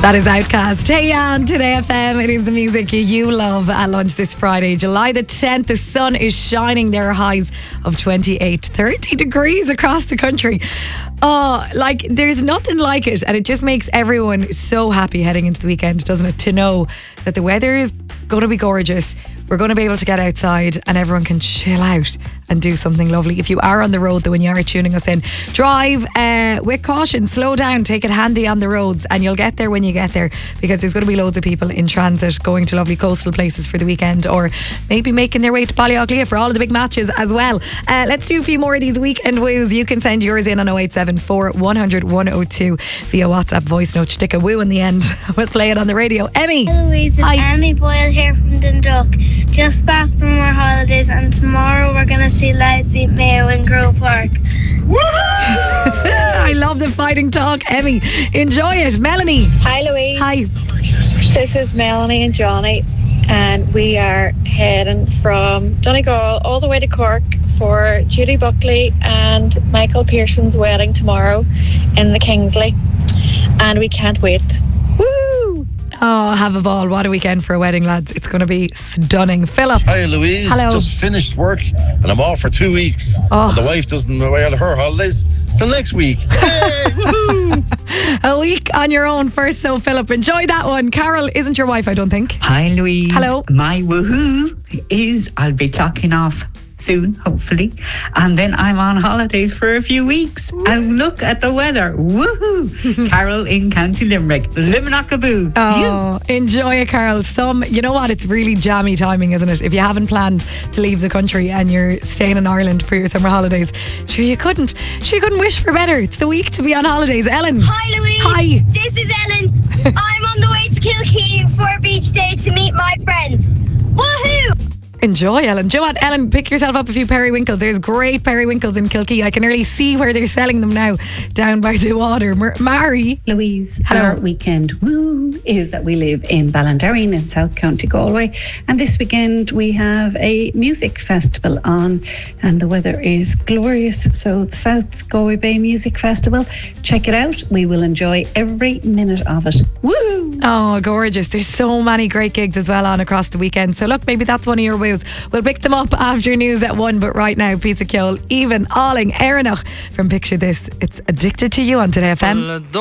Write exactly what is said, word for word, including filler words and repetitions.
That is Outcast. Hey, on Today F M. It is the music you love at lunch this Friday, July the tenth. The sun is shining. There are highs of twenty-eight, thirty degrees across the country. Oh, like there's nothing like it. And it just makes everyone so happy heading into the weekend, doesn't it? To know that the weather is going to be gorgeous. We're going to be able to get outside and everyone can chill out and do something lovely. If you are on the road though, when you are tuning us in, drive uh, with caution, slow down, take it handy on the roads, and you'll get there when you get there, because there's going to be loads of people in transit going to lovely coastal places for the weekend, or maybe making their way to Ballyouglia for all of the big matches as well. Uh, let's do a few more of these weekend woos. You can send yours in on oh eight seven four, one hundred, one oh two via WhatsApp voice note. Stick a woo in the end. We'll play it on the radio. Emmy. Hi Louise, it's Emmy Boyle here from Dundalk. Just back from our holidays, and tomorrow we're going to see Loud Beat Mayo in Grove Park. I love the fighting talk, Emmy. Enjoy it. Melanie. Hi Louise. Hi. This is Melanie and Johnny, and we are heading from Donegal all the way to Cork for Judy Buckley and Michael Pearson's wedding tomorrow in the Kingsley, and we can't wait. Woo! Oh, have a ball. What a weekend for a wedding, lads. It's going to be stunning. Philip. Hi Louise. Hello. Just finished work and I'm off for two weeks. Oh. And the wife doesn't know all her holidays till next week. Hey, woohoo! A week on your own first, so Philip, enjoy that one. Carol isn't your wife, I don't think. Hi Louise. Hello. My woohoo is I'll be clocking off soon, hopefully, and then I'm on holidays for a few weeks. Ooh. And look at the weather. Woohoo! Carol in County Limerick. Limonacaboo. Oh, you. Enjoy it, Carol. Some, you know what? It's really jammy timing, isn't it? If you haven't planned to leave the country and you're staying in Ireland for your summer holidays, sure you couldn't. Sure you couldn't wish for better. It's the week to be on holidays. Ellen. Hi Louise. Hi. This is Ellen. I'm on the way to Kilkee for a beach day to meet my friends. Woohoo! Enjoy, Ellen. Do you know what, Ellen? Pick yourself up a few periwinkles. There's great periwinkles in Kilkee. I can nearly see where they're selling them now, down by the water. Mar- Mary. Louise, hello. Our weekend woo is that we live in Ballinderreen in South County Galway, and this weekend we have a music festival on, and the weather is glorious. So the South Galway Bay Music Festival, check it out. We will enjoy every minute of it. Woo! Oh, gorgeous. There's so many great gigs as well on across the weekend. So look, maybe that's one of your woos. We'll pick them up after news at one, but right now, Pizza Kill, even Alling, Erenach from Picture This. It's Addicted to You on Today F M.